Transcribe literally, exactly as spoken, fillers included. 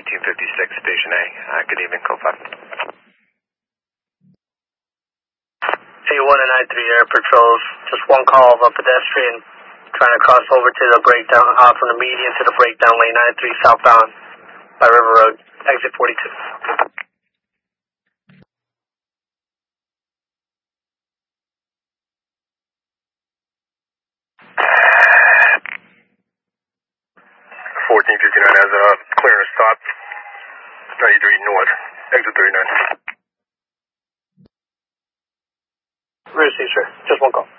fourteen fifty-six, Station A. Uh, good evening, Code five. A one and I three Air Patrols. Just one call of a pedestrian trying to cross over to the breakdown, uh, from the median to the breakdown lane nine three southbound by River Road, exit forty-two. fourteen fifty-nine has a clearance stop, ninety-three north, exit thirty-nine. Rear seat, sir. Just one call.